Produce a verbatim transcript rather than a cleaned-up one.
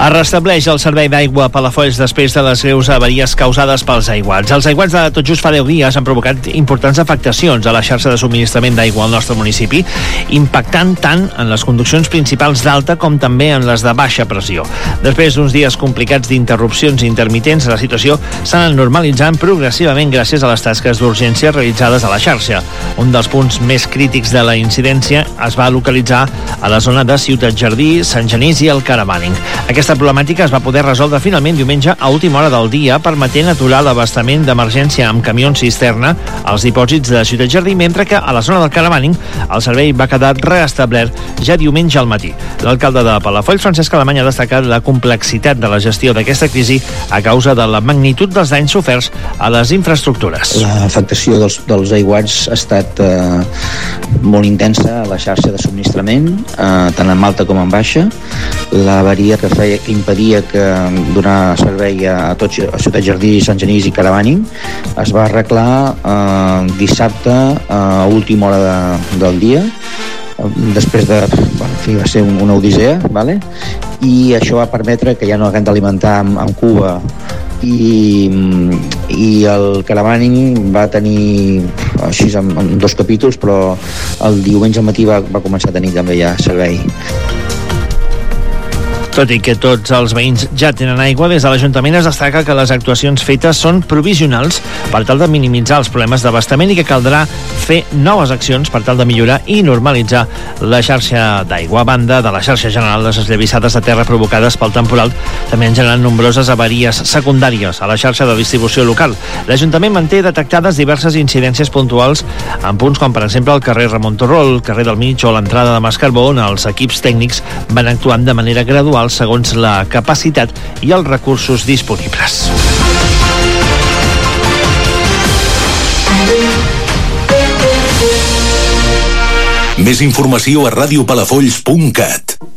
Es restableix el servei d'aigua a Palafolls després de les greus avaries causades pels aiguats. Els aiguats de tot just fa deu dies han provocat importants afectacions a la xarxa de subministrament d'aigua al nostre municipi, impactant tant en les conduccions principals d'alta com també en les de baixa pressió. Després d'uns dies complicats d'interrupcions intermitents, la situació s'ha anat normalitzant progressivament gràcies a les tasques d'urgència realitzades a la xarxa. Un dels punts més crítics de la incidència es va localitzar a la zona de Ciutat Jardí, Sant Genís i el Caravaning. Aquesta problemàtica es va poder resoldre finalment diumenge a última hora del dia, permetent aturar l'abastament d'emergència amb camions cisterna als dipòsits de Ciutat Jardí, mentre que a la zona del Caravaning el servei va quedar reestablert ja diumenge al matí. L'alcalde de Palafolls, Francesc Alemany, ha destacat la complexitat de la gestió d'aquesta crisi a causa de la magnitud dels danys soferts a les infraestructures. L'afectació dels, dels aiguats ha estat eh, molt intensa a la xarxa de subministrament, eh, tant en alta com en baixa. La avaria que feia que impedia que donar servei a, a, tots, a Ciutat Jardí, Sant Genís i Caravaning es va arreglar eh, dissabte a última hora de, del dia, després de, bueno, en fi, va ser un, una odissea, vale? I això va permetre que ja no haguem d'alimentar amb, amb Cuba i, i el Caravaning va tenir així en, en dos capítols, però el diumenge al matí va, va començar a tenir també ja servei. Tot i que tots els veïns ja tenen aigua, des de l'Ajuntament es destaca que les actuacions fetes són provisionals per tal de minimitzar els problemes d'abastament i que caldrà fer noves accions per tal de millorar i normalitzar la xarxa d'aigua. A banda de la xarxa general, les esllavissades de terra provocades pel temporal també han generat nombroses avaries secundàries a la xarxa de distribució local. L'Ajuntament manté detectades diverses incidències puntuals en punts com, per exemple, el carrer Ramon Torró, el carrer del Mig o l'entrada de Mas Carbó, on els equips tècnics van actuant de manera gradual segons la capacitat i els recursos disponibles. Més informació a radiopalafolls punt cat.